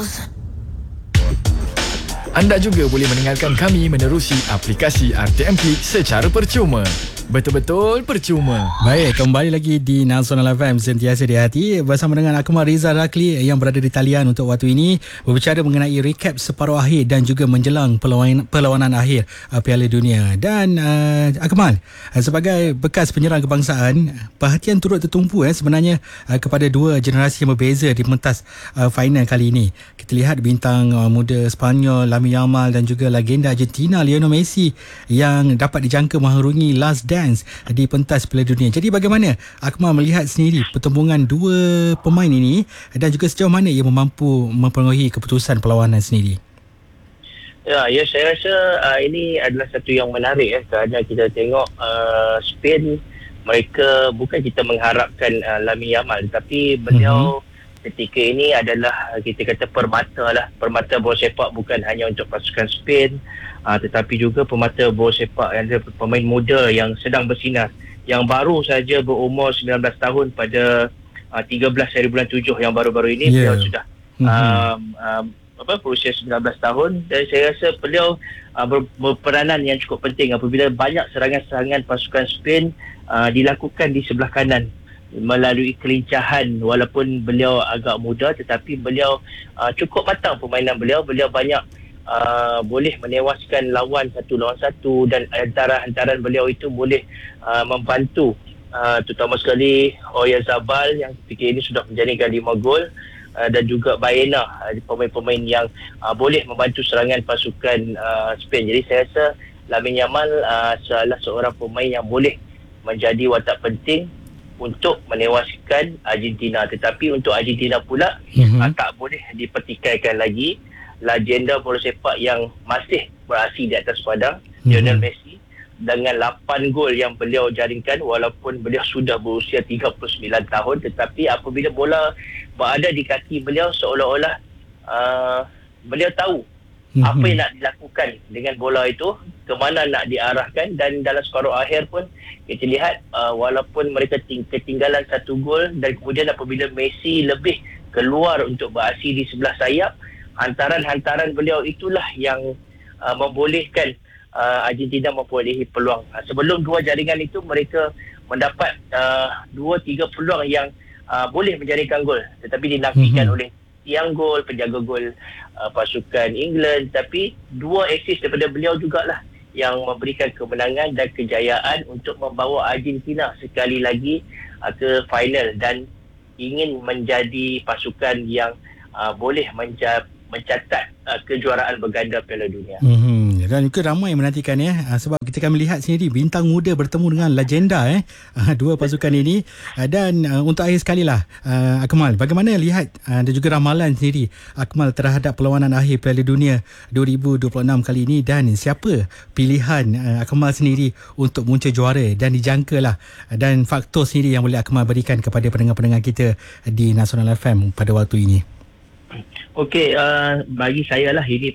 Anda juga boleh mendengarkan kami menerusi aplikasi RTM Klik secara percuma. Betul-betul percuma. Baik, kembali lagi di Nasional FM sentiasa di hati bersama dengan Akmal Rizal Rakli yang berada di talian untuk waktu ini berbicara mengenai recap separuh akhir dan juga menjelang perlawanan akhir Piala Dunia. Dan Akmal, sebagai bekas penyerang kebangsaan, perhatian turut tertumpu sebenarnya kepada dua generasi yang berbeza di pentas final kali ini. Kita lihat bintang muda Sepanyol Lamine Yamal dan juga legenda Argentina Lionel Messi yang dapat dijangka mengharungi last dance di pentas Piala Dunia. Jadi bagaimana Akmal melihat sendiri pertembungan dua pemain ini dan juga sejauh mana ia mampu mempengaruhi keputusan perlawanan sendiri? Ya, saya rasa ini adalah satu yang menarik kerana kita tengok Spain, mereka bukan kita mengharapkan Lamine Yamal, tapi beliau ketika ini adalah kita kata permata bola sepak bukan hanya untuk pasukan Spain, tetapi juga permata bola sepak yang ada pemain muda yang sedang bersinar, yang baru saja berumur 19 tahun pada 13 hari bulan 7 yang baru-baru ini. Beliau sudah berusia 19 tahun, dan saya rasa beliau berperanan yang cukup penting apabila banyak serangan-serangan pasukan Spain dilakukan di sebelah kanan melalui kelincahan. Walaupun beliau agak muda, tetapi beliau cukup matang permainan beliau banyak boleh menewaskan lawan satu lawan satu, dan hantaran beliau itu boleh membantu terutama sekali Oyarzabal yang ketika ini sudah menjaringkan 5 gol, dan juga Baena, pemain-pemain yang boleh membantu serangan pasukan Spain. Jadi saya rasa Lamine Yamal salah seorang pemain yang boleh menjadi watak penting untuk menewaskan Argentina. Tetapi untuk Argentina pula tak boleh dipertikaikan lagi legenda bola sepak yang masih beraksi di atas padang, Lionel Messi, dengan 8 gol yang beliau jaringkan walaupun beliau sudah berusia 39 tahun. Tetapi apabila bola berada di kaki beliau, seolah-olah beliau tahu apa yang nak dilakukan dengan bola itu, ke mana nak diarahkan. Dan dalam separuh akhir pun kita lihat walaupun mereka ketinggalan 1 gol, dan kemudian apabila Messi lebih keluar untuk beraksi di sebelah sayap, hantaran-hantaran beliau itulah yang membolehkan Argentina memperolehi peluang. Sebelum 2 jaringan itu mereka mendapat 2-3 peluang yang boleh menjaringkan gol, tetapi dinafikan oleh tiang gol, penjaga gol pasukan England. Tapi 2 assist daripada beliau jugalah yang memberikan kemenangan dan kejayaan untuk membawa Argentina sekali lagi ke final dan ingin menjadi pasukan yang boleh mencatat kejuaraan berganda Piala Dunia. Dan juga ramai yang menantikan sebab kita akan melihat sendiri bintang muda bertemu dengan legenda dua pasukan ini. Dan untuk akhir sekali lah, Akmal, bagaimana lihat dan juga ramalan sendiri Akmal terhadap perlawanan akhir Piala Dunia 2026 kali ini, dan siapa pilihan Akmal sendiri untuk punca juara dan dijangkalah, dan faktor sendiri yang boleh Akmal berikan kepada pendengar-pendengar kita di Nasional FM pada waktu ini? Okey, bagi saya lah ini